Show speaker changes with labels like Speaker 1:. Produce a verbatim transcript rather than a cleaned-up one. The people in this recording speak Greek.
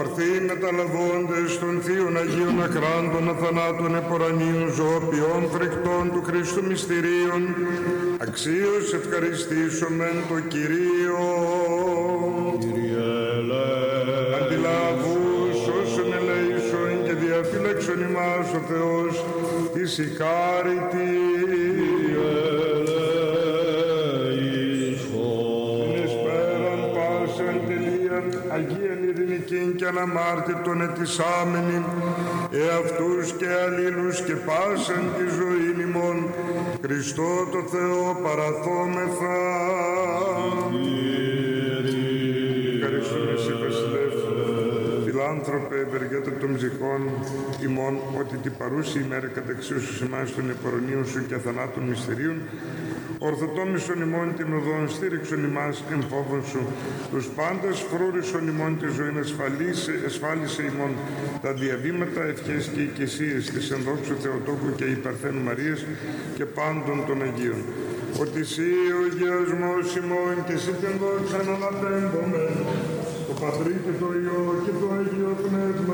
Speaker 1: ορθοί μεταλαβώντες των Θείων Αγίων Αχράντων αθανάτων επορανίων ζωοποιών φρικτών του Χριστού μυστηρίων, αξίως ευχαριστήσομεν το Κυρίο.
Speaker 2: Κύριε ελέησον.
Speaker 1: Αντιλαβούς όσων ελέησον και διαφύλαξον ημάς ο Θεός της η χάρητη. Αγίαν ειρηνικήν και αναμάρτητον ετισάμενην, εαυτούς και αλλήλους και πάσαν τη ζωήν ημών, Χριστό το Θεό παραθόμεθα. Ευχαριστούμε εσύ, Βασιλεύ, φιλάνθρωπε, ευεργέτα των ψυχών ημών, ότι την παρούση ημέρα καταξίωσης εμάς των επορωνίων σου και αθανάτων μυστηρίων, ορθοτόμησον ημών την οδόν, στήριξον ημάς εν φόβον σου, τους πάντας φρούρισον ημών τη ζωήν, ασφαλίσε, ασφάλισε ημών τα διαβήματα, ευχές και οικεσίες της ενδόξου Θεοτόκου και υπερθένου Μαρίας και πάντων των Αγίων. Ότι εσύ ο γεωσμός ημών και εσύ την δόξαν αναπέμπομεν, το Πατρί και το Υιό και το Αγίο Πνεύμα,